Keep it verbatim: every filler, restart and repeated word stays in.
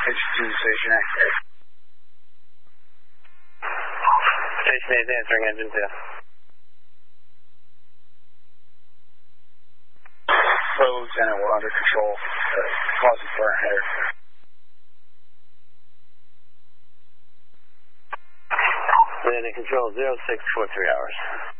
Station two, Station A. Station A is answering engine two. So, Lieutenant, we're under control. Uh, causing burn header. Landing control zero six four three hours.